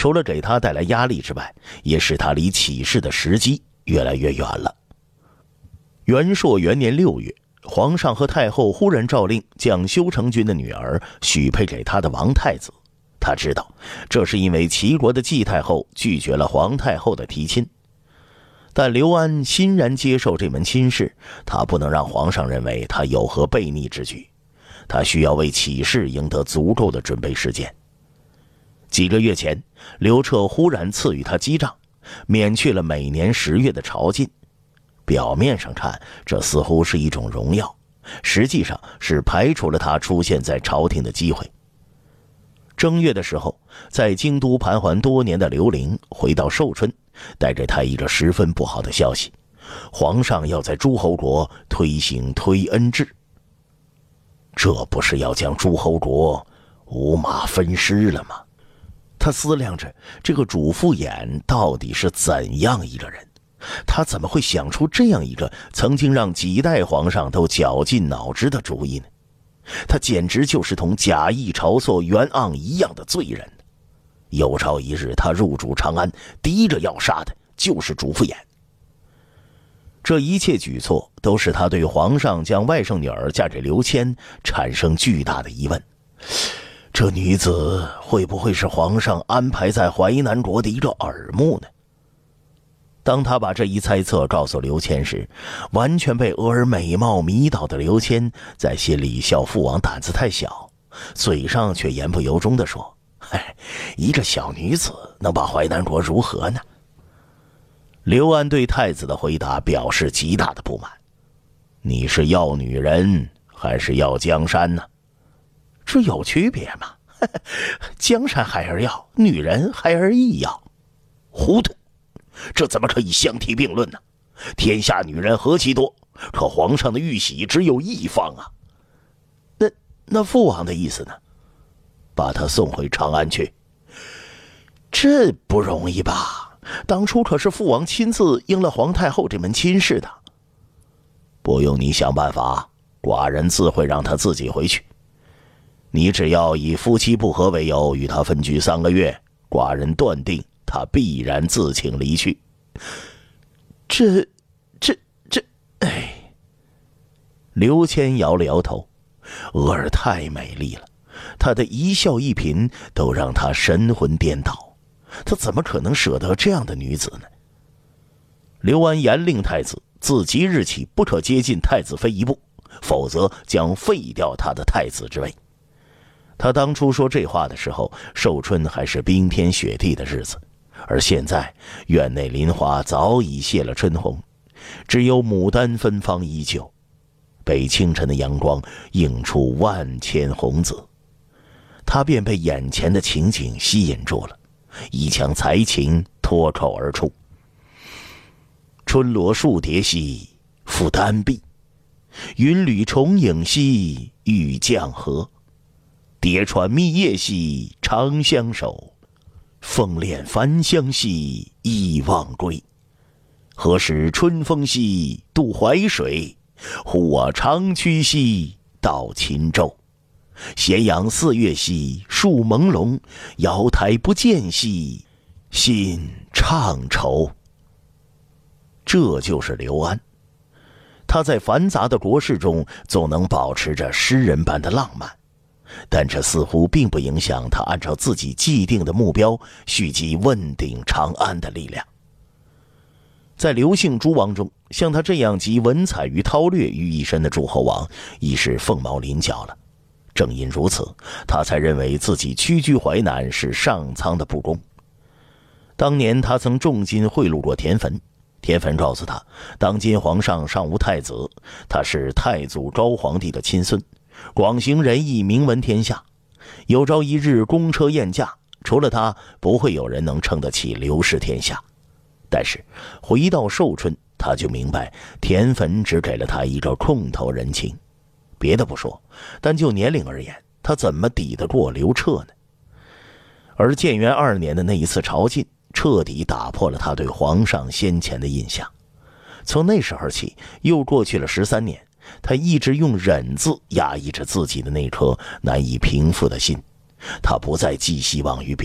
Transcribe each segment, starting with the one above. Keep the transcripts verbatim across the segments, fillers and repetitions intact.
除了给他带来压力之外，也使他离起事的时机越来越远了。元朔元年六月，皇上和太后忽然诏令将修成君的女儿许配给他的王太子。他知道这是因为齐国的季太后拒绝了皇太后的提亲，但刘安欣然接受这门亲事，他不能让皇上认为他有何悖逆之举，他需要为起事赢得足够的准备时间。几个月前，刘彻忽然赐予他姬帐，免去了每年十月的朝觐。表面上看，这似乎是一种荣耀，实际上是排除了他出现在朝廷的机会。正月的时候，在京都盘桓多年的刘伶回到寿春，带给他一个十分不好的消息：皇上要在诸侯国推行推恩制。这不是要将诸侯国五马分尸了吗？他思量着，这个主父偃到底是怎样一个人？他怎么会想出这样一个曾经让几代皇上都绞尽脑汁的主意呢？他简直就是同贾谊晁错袁盎一样的罪人。有朝一日他入主长安，第一个要杀的就是主父偃。这一切举措都使他对皇上将外甥女儿嫁给刘谦产生巨大的疑问。这女子会不会是皇上安排在淮南国的一个耳目呢？当他把这一猜测告诉刘谦时，完全被娥儿美貌迷倒的刘谦在心里笑父王胆子太小，嘴上却言不由衷地说：嗨，一个小女子能把淮南国如何呢？刘安对太子的回答表示极大的不满：你是要女人还是要江山呢？这有区别吗？江山孩儿要，女人孩儿亦要。糊涂，这怎么可以相提并论呢？天下女人何其多，可皇上的玉玺只有一方啊。那那父王的意思呢？把他送回长安去。这不容易吧？当初可是父王亲自应了皇太后这门亲事的。不用你想办法，寡人自会让他自己回去。你只要以夫妻不和为由与他分居三个月，寡人断定他必然自请离去。这这这哎。刘谦摇了摇头，娥儿太美丽了，她的一笑一颦都让他神魂颠倒，他怎么可能舍得这样的女子呢？刘安严令太子自即日起不可接近太子妃一步，否则将废掉他的太子之位。他当初说这话的时候，寿春还是冰天雪地的日子，而现在院内林花早已谢了春红，只有牡丹芬芳依旧，被清晨的阳光映出万千红紫。他便被眼前的情景吸引住了，一腔才情脱口而出：春罗数叠兮，复丹壁；云履重影兮，欲降河。蝶穿密叶兮，长相守；凤恋繁香兮，忆忘归。何时春风兮，渡淮水；呼我长驱兮，到秦州。咸阳四月兮，树朦胧；瑶台不见兮，心怅愁。这就是刘安，他在繁杂的国事中总能保持着诗人般的浪漫，但这似乎并不影响他按照自己既定的目标蓄积问鼎长安的力量。在刘姓诸王中，像他这样集文采与韬略于一身的诸侯王已是凤毛麟角了。正因如此，他才认为自己屈居淮南是上苍的不公。当年他曾重金贿赂过田汾，田汾告诉他，当今皇上尚无太子，他是太祖高皇帝的亲孙，广行仁义，名闻天下。有朝一日公车宴驾，除了他，不会有人能撑得起刘氏天下。但是回到寿春，他就明白田汾只给了他一个空头人情。别的不说，但就年龄而言，他怎么抵得过刘彻呢？而建元二年的那一次朝觐，彻底打破了他对皇上先前的印象。从那时候起，又过去了十三年，他一直用忍字压抑着自己的那颗难以平复的心。他不再寄希望于别人，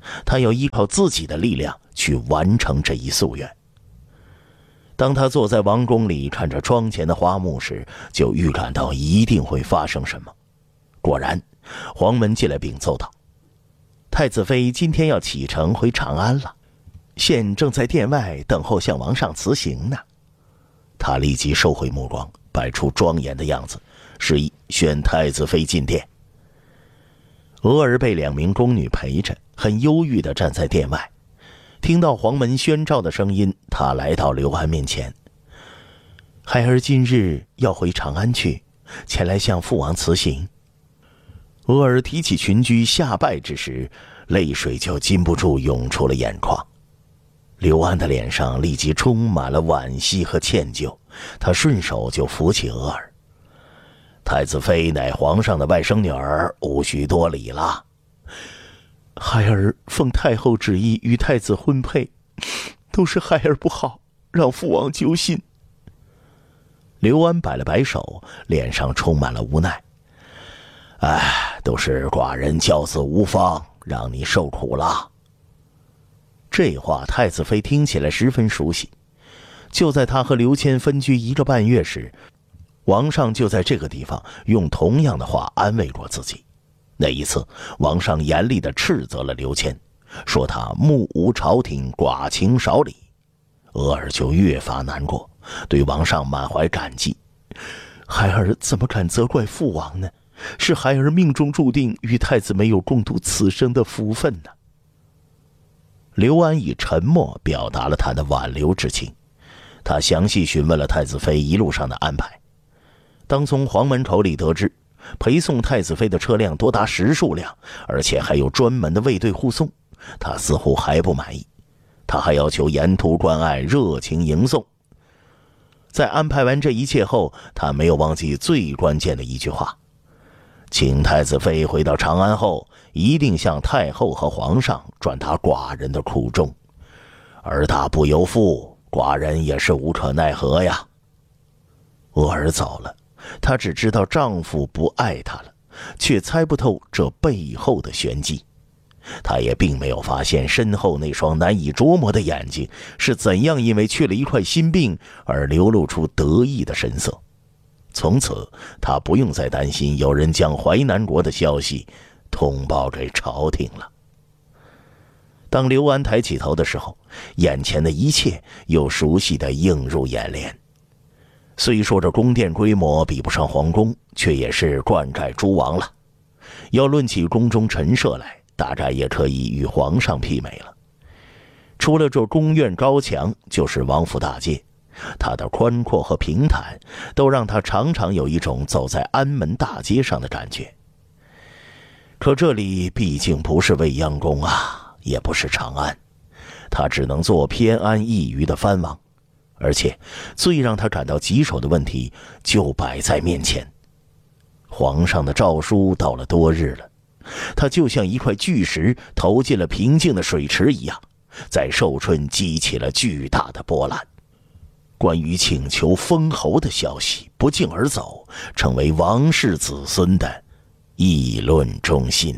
他要依靠自己的力量去完成这一夙愿。当他坐在王宫里看着窗前的花木时，就预感到一定会发生什么。果然，黄门进来禀奏道：“太子妃今天要启程回长安了，现正在殿外等候向王上辞行呢。”他立即收回目光，摆出庄严的样子，示意宣太子妃进殿。娥儿被两名宫女陪着，很忧郁地站在殿外。听到黄门宣召的声音，他来到刘安面前：“孩儿今日要回长安去，前来向父王辞行。”娥儿提起裙裾下拜之时，泪水就禁不住涌出了眼眶。刘安的脸上立即充满了惋惜和歉疚，他顺手就扶起娥儿：“太子妃乃皇上的外甥女儿，无需多礼了。孩儿奉太后旨意与太子婚配，都是孩儿不好，让父王揪心。”刘安摆了摆手，脸上充满了无奈：“哎，都是寡人教子无方，让你受苦了。”这话太子妃听起来十分熟悉。就在他和刘谦分居一个半月时，王上就在这个地方用同样的话安慰过自己。那一次，王上严厉地斥责了刘谦，说他目无朝廷，寡情少礼。娥儿就越发难过，对王上满怀感激：“孩儿怎么敢责怪父王呢？是孩儿命中注定与太子没有共度此生的福分呢。”刘安以沉默表达了他的挽留之情。他详细询问了太子妃一路上的安排。当从黄门口里得知陪送太子妃的车辆多达十数辆，而且还有专门的卫队护送，他似乎还不满意。他还要求沿途关爱，热情迎送。在安排完这一切后，他没有忘记最关键的一句话：请太子妃回到长安后，一定向太后和皇上转达寡人的苦衷。儿大不由父，寡人也是无可奈何呀。娥儿走了，她只知道丈夫不爱她了，却猜不透这背后的玄机。她也并没有发现身后那双难以捉摸的眼睛是怎样因为去了一块心病而流露出得意的神色。从此，她不用再担心有人将淮南国的消息通报给朝廷了。当刘安抬起头的时候，眼前的一切又熟悉地映入眼帘。虽说这宫殿规模比不上皇宫，却也是冠盖诸王了。要论起宫中陈设来，大概也可以与皇上媲美了。除了这宫苑高墙，就是王府大街，它的宽阔和平坦都让他常常有一种走在安门大街上的感觉。可这里毕竟不是未央宫啊，也不是长安，他只能做偏安一隅的藩王。而且最让他感到棘手的问题就摆在面前。皇上的诏书到了多日了，他就像一块巨石投进了平静的水池一样，在寿春激起了巨大的波澜。关于请求封侯的消息不胫而走，成为王室子孙的议论中心。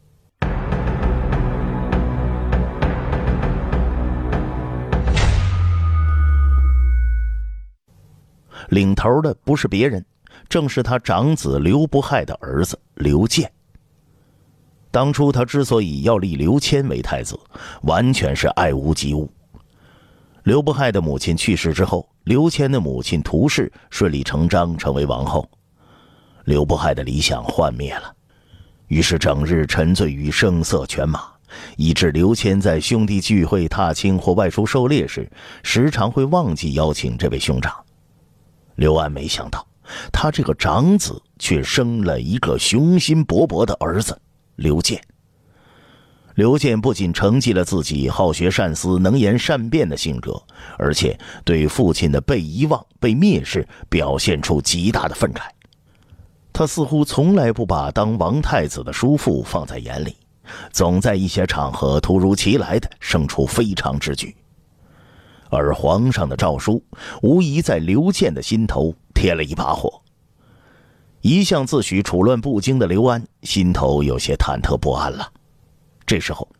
领头的不是别人，正是他长子刘不害的儿子刘建。当初他之所以要立刘谦为太子，完全是爱屋及乌。刘不害的母亲去世之后，刘谦的母亲涂氏顺理成章成为王后，刘不害的理想幻灭了，于是整日沉醉于声色犬马，以致刘谦在兄弟聚会、踏青或外出狩猎时，时常会忘记邀请这位兄长。刘安没想到，他这个长子却生了一个雄心勃勃的儿子刘建。刘建不仅承继了自己好学善思、能言善辩的性格，而且对父亲的被遗忘、被蔑视表现出极大的愤慨。他似乎从来不把当王太子的叔父放在眼里，总在一些场合突如其来的生出非常之举。而皇上的诏书无疑在刘建的心头添了一把火。一向自诩处乱不惊的刘安心头有些忐忑不安了。这时候，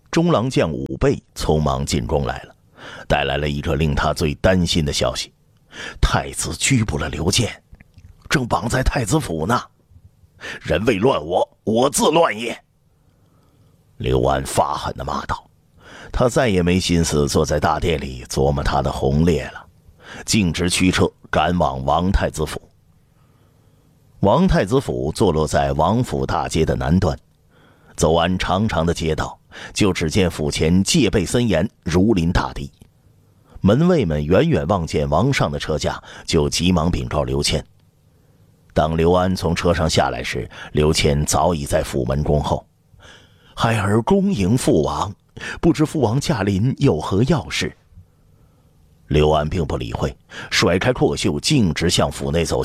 中郎将武备匆忙进宫来了，带来了一个令他最担心的消息：太子拘捕了刘建，正绑在太子府呢。人未乱我，我自乱也。刘安发狠地骂道，他再也没心思坐在大殿里琢磨他的红烈了，径直驱车赶往王太子府。王太子府坐落在王府大街的南端，走完长长的街道，就只见府前戒备森严，如临大敌。门卫们远远望见王上的车驾，就急忙禀告刘谦。当刘安从车上下来时，刘谦早已在府门恭候。孩儿恭迎父王，不知父王驾临有何要事？刘安并不理会，甩开阔袖，径直向府内走